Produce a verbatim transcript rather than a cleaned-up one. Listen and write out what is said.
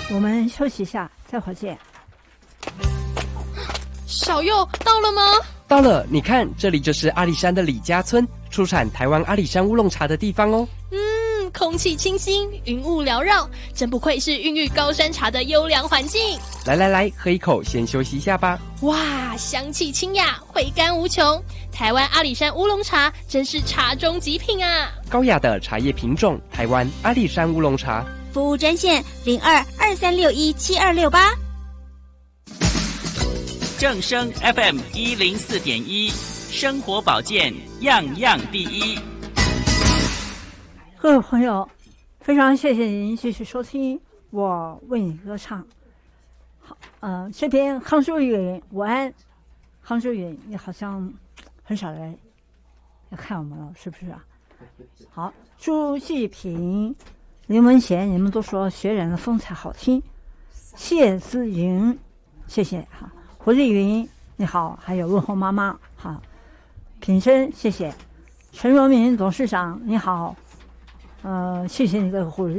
我们休息一下，待会儿见。 小佑到了吗？ 到了，你看，这里就是阿里山的李家村，出产台湾阿里山乌龙茶的地方哦。 嗯，空气清新，云雾缭绕，真不愧是孕育高山茶的优良环境。 来来来，喝一口，先休息一下吧。 哇，香气清雅，回甘无穷。台湾阿里山乌龙茶真是茶中极品啊！ 高雅的茶叶品种，台湾阿里山乌龙茶。 服务专线零二二三六一七二六八。 正声 F M 一零四点一，生活保健样样第一。 各位朋友，非常谢谢您继续收听我为你歌唱。好，呃，这边康淑允，午安，康淑允，你好像很少来要看我们了，是不是啊？好，朱继平、林文贤，你们都说学人的风采好听。谢姿莹，谢谢哈。胡丽云，你好，还有问候妈妈，好，品生，谢谢。陈荣民董事长，你好，呃，谢谢你的鼓励。